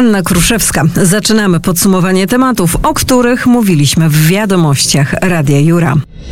Anna Kruszewska. Zaczynamy podsumowanie tematów, o których mówiliśmy w wiadomościach Radia Jura.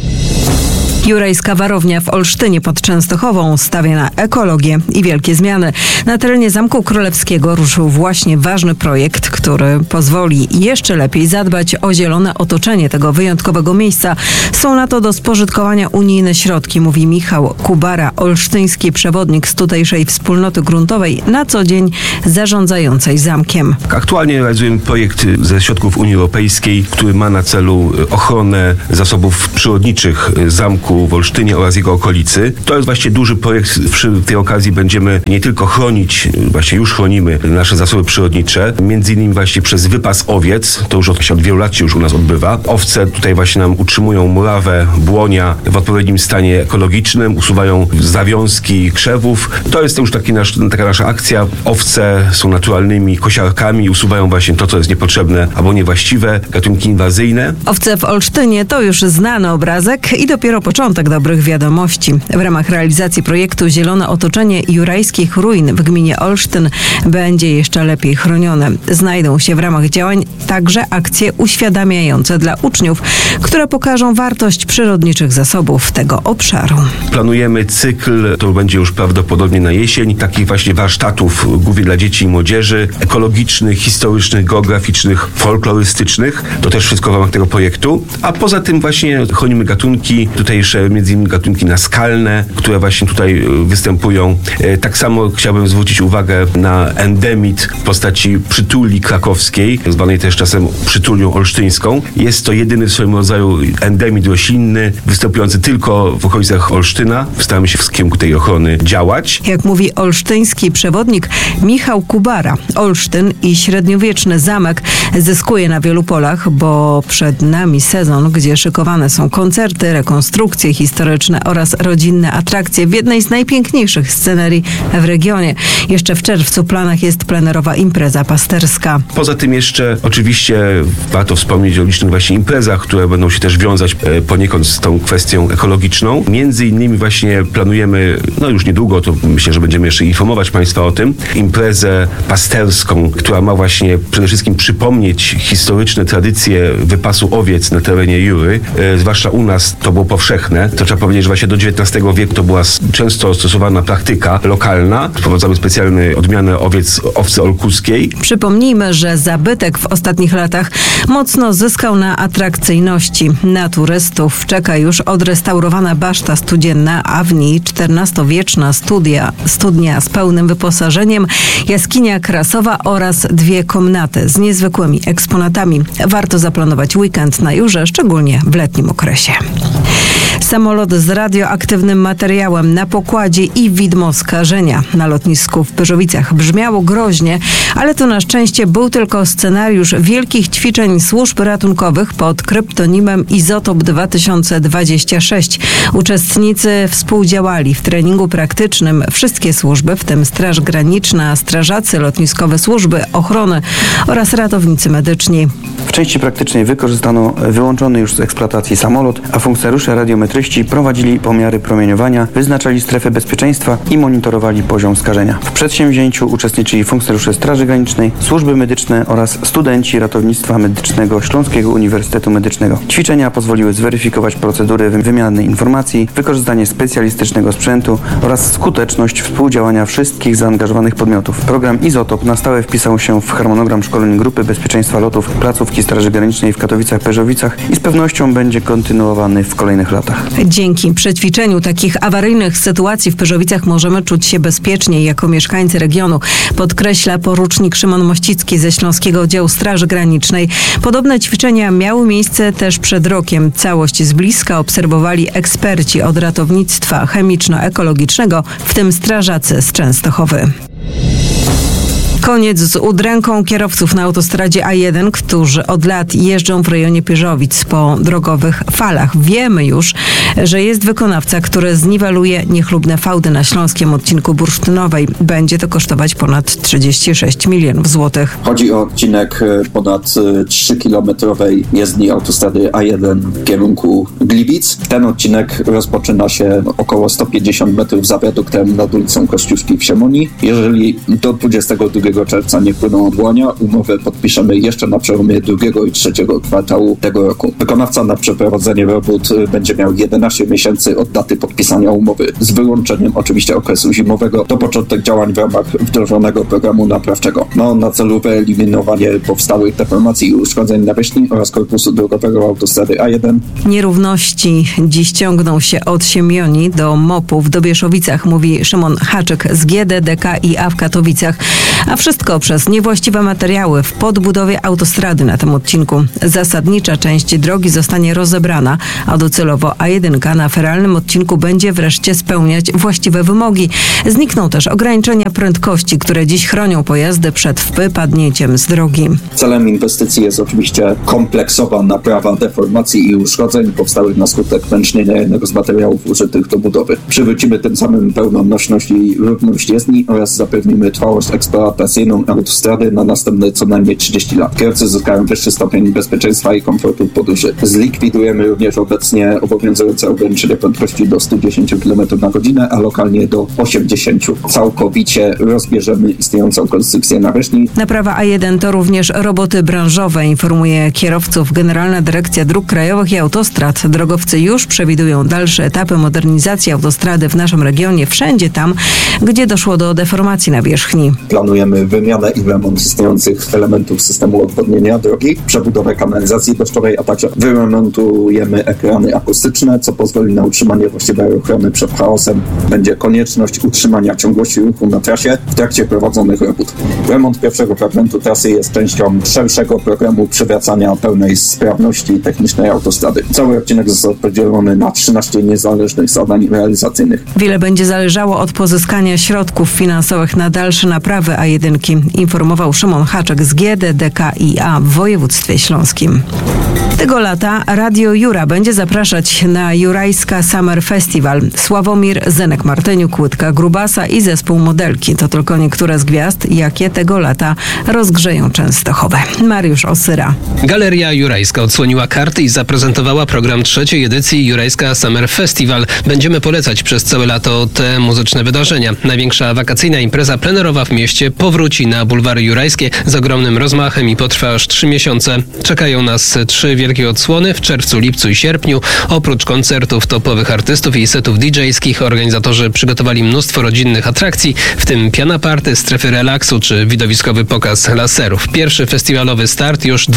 Jurajska warownia w Olsztynie pod Częstochową stawia na ekologię i wielkie zmiany. Na terenie Zamku Królewskiego ruszył właśnie ważny projekt, który pozwoli jeszcze lepiej zadbać o zielone otoczenie tego wyjątkowego miejsca. Są na to do spożytkowania unijne środki, mówi Michał Kubara, olsztyński przewodnik z tutejszej wspólnoty gruntowej, na co dzień zarządzającej zamkiem. Aktualnie realizujemy projekt ze środków Unii Europejskiej, który ma na celu ochronę zasobów przyrodniczych zamku w Olsztynie oraz jego okolicy. To jest właśnie duży projekt. Przy tej okazji będziemy nie tylko chronić, właśnie już chronimy nasze zasoby przyrodnicze, między innymi właśnie przez wypas owiec. To już od wielu lat się już u nas odbywa. Owce tutaj właśnie nam utrzymują murawę, błonia w odpowiednim stanie ekologicznym, usuwają zawiązki krzewów. To jest już taka nasza akcja. Owce są naturalnymi kosiarkami, usuwają właśnie to, co jest niepotrzebne albo niewłaściwe, gatunki inwazyjne. Owce w Olsztynie to już znany obrazek i dopiero początek dobrych wiadomości. W ramach realizacji projektu Zielone Otoczenie Jurajskich Ruin w gminie Olsztyn będzie jeszcze lepiej chronione. Znajdą się w ramach działań także akcje uświadamiające dla uczniów, które pokażą wartość przyrodniczych zasobów tego obszaru. Planujemy cykl, to będzie już prawdopodobnie na jesień, takich właśnie warsztatów głównie dla dzieci i młodzieży, ekologicznych, historycznych, geograficznych, folklorystycznych. To też wszystko w ramach tego projektu. A poza tym właśnie chronimy gatunki, tutejsze między innymi gatunki naskalne, które właśnie tutaj występują. Tak samo chciałbym zwrócić uwagę na endemit w postaci przytuli krakowskiej, zwanej też czasem przytulią olsztyńską. Jest to jedyny w swoim rodzaju endemit roślinny, występujący tylko w okolicach Olsztyna. Staramy się w kierunku tej ochrony działać. Jak mówi olsztyński przewodnik Michał Kubara, Olsztyn i średniowieczny zamek zyskuje na wielu polach, bo przed nami sezon, gdzie szykowane są koncerty, rekonstrukcje historyczne oraz rodzinne atrakcje w jednej z najpiękniejszych scenerii w regionie. Jeszcze w czerwcu w planach jest plenerowa impreza pasterska. Poza tym jeszcze oczywiście warto wspomnieć o licznych właśnie imprezach, które będą się też wiązać poniekąd z tą kwestią ekologiczną. Między innymi właśnie planujemy, już niedługo, to myślę, że będziemy jeszcze informować Państwa o tym, imprezę pasterską, która ma właśnie przede wszystkim przypomnieć historyczne tradycje wypasu owiec na terenie Jury. Zwłaszcza u nas to było powszechne. To trzeba powiedzieć, że właśnie do XIX wieku to była często stosowana praktyka lokalna. Wprowadzamy specjalne odmiany owcy olkuskiej. Przypomnijmy, że zabytek w ostatnich latach mocno zyskał na atrakcyjności. Na turystów czeka już odrestaurowana baszta studzienna, a w niej XIV-wieczna studnia z pełnym wyposażeniem, jaskinia krasowa oraz 2 komnaty z niezwykłymi eksponatami. Warto zaplanować weekend na Jurze, szczególnie w letnim okresie. Samolot z radioaktywnym materiałem na pokładzie i widmo skażenia na lotnisku w Pyrzowicach. Brzmiało groźnie, ale to na szczęście był tylko scenariusz wielkich ćwiczeń służb ratunkowych pod kryptonimem Izotop 2026. Uczestnicy współdziałali w treningu praktycznym wszystkie służby, w tym Straż Graniczna, strażacy, lotniskowe służby ochrony oraz ratownicy medyczni. W części praktycznej wykorzystano wyłączony już z eksploatacji samolot, a funkcjonariusze radiometryści prowadzili pomiary promieniowania, wyznaczali strefy bezpieczeństwa i monitorowali poziom skażenia. W przedsięwzięciu uczestniczyli funkcjonariusze Straży Granicznej, służby medyczne oraz studenci ratownictwa medycznego Śląskiego Uniwersytetu Medycznego. Ćwiczenia pozwoliły zweryfikować procedury wymiany informacji, wykorzystanie specjalistycznego sprzętu oraz skuteczność współdziałania wszystkich zaangażowanych podmiotów. Program Izotop na stałe wpisał się w harmonogram szkoleń Grupy Bezpieczeństwa Lotów placówki Straży Granicznej w Katowicach-Pyrzowicach i z pewnością będzie kontynuowany w kolejnych latach. Dzięki przećwiczeniu takich awaryjnych sytuacji w Pyrzowicach możemy czuć się bezpieczniej jako mieszkańcy regionu, podkreśla porucznik Szymon Mościcki ze Śląskiego Oddziału Straży Granicznej. Podobne ćwiczenia miały miejsce też przed rokiem. Całość z bliska obserwowali eksperci od ratownictwa chemiczno-ekologicznego, w tym strażacy z Częstochowy. Koniec z udręką kierowców na autostradzie A1, którzy od lat jeżdżą w rejonie Pyrzowicz po drogowych falach. Wiemy już, że jest wykonawca, który zniweluje niechlubne fałdy na śląskim odcinku bursztynowej. Będzie to kosztować ponad 36 milionów złotych. Chodzi o odcinek ponad 3-kilometrowej jezdni autostrady A1 w kierunku Gliwic. Ten odcinek rozpoczyna się około 150 metrów za wiaduktem nad ulicą Kościuszki w Siemonii. Jeżeli do 22 czerwca nie wpłyną odwołania, umowę podpiszemy jeszcze na przełomie 2. i 3. kwartału tego roku. Wykonawca na przeprowadzenie robót będzie miał 11 miesięcy od daty podpisania umowy, z wyłączeniem oczywiście okresu zimowego. To początek działań w ramach wdrożonego programu naprawczego. Ma na celu wyeliminowanie powstałych deformacji i uszkodzeń nawierzchni oraz korpusu drogowego autostrady A1. Nierówności dziś ciągną się od Siemioni do MOP-u w Dobieszowicach, mówi Szymon Haczek z GDDKiA w Katowicach. A wszystko przez niewłaściwe materiały w podbudowie autostrady na tym odcinku. Zasadnicza część drogi zostanie rozebrana, a docelowo A1 na feralnym odcinku będzie wreszcie spełniać właściwe wymogi. Znikną też ograniczenia prędkości, które dziś chronią pojazdy przed wypadnięciem z drogi. Celem inwestycji jest oczywiście kompleksowa naprawa deformacji i uszkodzeń powstałych na skutek pęcznienia jednego z materiałów użytych do budowy. Przywrócimy tym samym pełną nośność i równość jezdni oraz zapewnimy trwałość eksploatacyjną autostrady na następne co najmniej 30 lat. Kierowcy zyskają wyższy stopień bezpieczeństwa i komfortu podróży. Zlikwidujemy również obecnie obowiązujące ograniczenie prędkości do 110 km na godzinę, a lokalnie do 80. Całkowicie rozbierzemy istniejącą konstrukcję nawierzchni. Naprawa A1 to również roboty branżowe, informuje kierowców Generalna Dyrekcja Dróg Krajowych i Autostrad. Drogowcy już przewidują dalsze etapy modernizacji autostrady w naszym regionie, wszędzie tam, gdzie doszło do deformacji nawierzchni. Planujemy wymianę i remont istniejących elementów systemu odwodnienia drogi, przebudowę kanalizacji deszczowej, a także wyremontujemy ekrany akustyczne, co pozwoli na utrzymanie właściwej ochrony przed chaosem. Będzie konieczność utrzymania ciągłości ruchu na trasie w trakcie prowadzonych robót. Remont pierwszego fragmentu trasy jest częścią szerszego programu przywracania pełnej sprawności technicznej autostrady. Cały odcinek został podzielony na 13 niezależnych zadań realizacyjnych. Wiele będzie zależało od pozyskania środków finansowych na dalsze naprawy A1, informował Szymon Haczek z GDDKiA w województwie śląskim. Tego lata Radio Jura będzie zapraszać na Jurajska Summer Festival. Sławomir, Zenek Martyniuk, Łydka Grubasa i zespół Modelki. To tylko niektóre z gwiazd, jakie tego lata rozgrzeją Częstochowę. Mariusz Osyra. Galeria Jurajska odsłoniła karty i zaprezentowała program 3. edycji Jurajska Summer Festival. Będziemy polecać przez całe lato te muzyczne wydarzenia. Największa wakacyjna impreza plenerowa w mieście powróci na bulwary jurajskie z ogromnym rozmachem i potrwa aż 3 miesiące. Czekają nas 3 wielkie odsłony w czerwcu, lipcu i sierpniu. Oprócz koncertów topowych artystów i setów DJ-skich organizatorzy przygotowali mnóstwo rodzinnych atrakcji, w tym piana party, strefy relaksu czy widowiskowy pokaz laserów. Pierwszy festiwalowy start już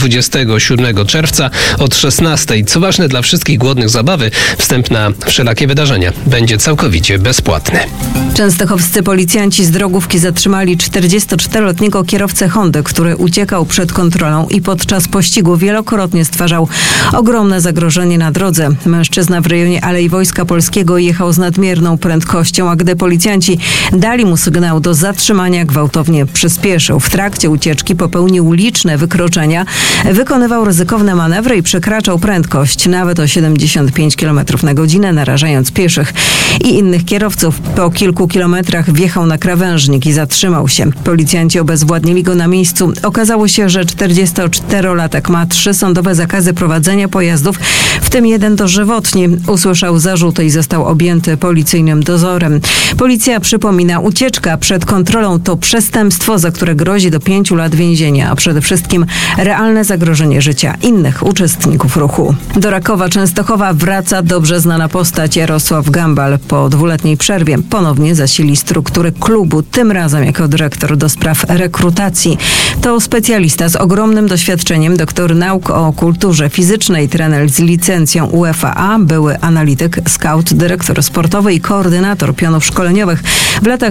27 czerwca od 16. Co ważne dla wszystkich głodnych zabawy, wstęp na wszelakie wydarzenia będzie całkowicie bezpłatny. Częstochowscy policjanci z drogówki zatrzymali 44-letniego kierowcę Hondy, który uciekał przed kontrolą i podczas pościgu wielokrotnie stwarzał ogromne zagrożenie na drodze. Mężczyzna w rejonie Alei Wojska Polskiego jechał z nadmierną prędkością, a gdy policjanci dali mu sygnał do zatrzymania, gwałtownie przyspieszył. W trakcie ucieczki popełnił liczne wykroczenia, wykonywał ryzykowne manewry i przekraczał prędkość nawet o 75 km na godzinę, narażając pieszych i innych kierowców. Po kilku kilometrach wjechał na krawężnik i zatrzymał się. Policjanci obezwładnili go na miejscu. Okazało się, że 44-latek ma 3 sądowe zakazy prowadzenia pojazdów, w tym 1 dożywotnie. Usłyszał zarzuty i został objęty policyjnym dozorem. Policja przypomina, ucieczka przed kontrolą to przestępstwo, za które grozi do 5 lat więzienia, a przede wszystkim realne zagrożenie życia innych uczestników ruchu. Do Rakowa Częstochowa wraca dobrze znana postać Jarosław Gambal. Po 2-letniej przerwie ponownie zasili struktury klubu, tym razem jako dyrektor do spraw rekrutacji. To specjalista z ogromnym doświadczeniem, doktor nauk o kulturze fizycznej, trener z licencją UEFA, były analityk, scout, dyrektor sportowy i koordynator pionów szkoleniowych. W latach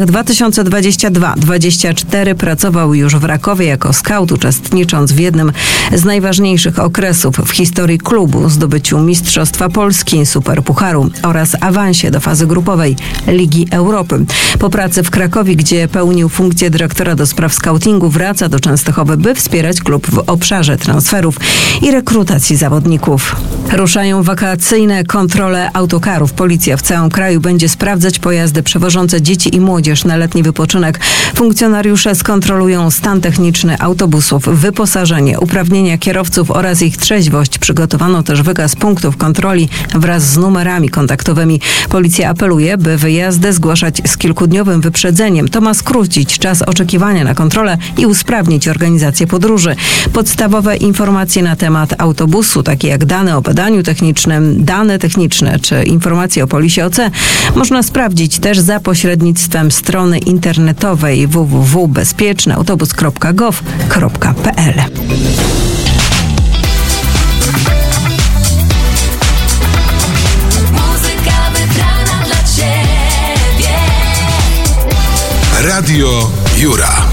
2022-2024 pracował już w Rakowie jako scout, uczestnicząc w jednym z najważniejszych okresów w historii klubu, zdobyciu Mistrzostwa Polski, Superpucharu oraz awansie do fazy grupowej Ligi Europy. Po pracy w Krakowie, gdzie pełnił funkcję dyrektora do spraw scoutingu, wraca do Częstochowy, by wspierać klub w obszarze transferów i rekrutacji zawodników. Rusza Ruszają wakacyjne kontrole autokarów. Policja w całym kraju będzie sprawdzać pojazdy przewożące dzieci i młodzież na letni wypoczynek. Funkcjonariusze skontrolują stan techniczny autobusów, wyposażenie, uprawnienia kierowców oraz ich trzeźwość. Przygotowano też wykaz punktów kontroli wraz z numerami kontaktowymi. Policja apeluje, by wyjazdy zgłaszać z kilkudniowym wyprzedzeniem. To ma skrócić czas oczekiwania na kontrolę i usprawnić organizację podróży. Podstawowe informacje na temat autobusu, takie jak dane o badaniu technicznym, dane techniczne czy informacje o polisie OC, można sprawdzić też za pośrednictwem strony internetowej www.bezpiecznyautobus.gov.pl. Radio Jura.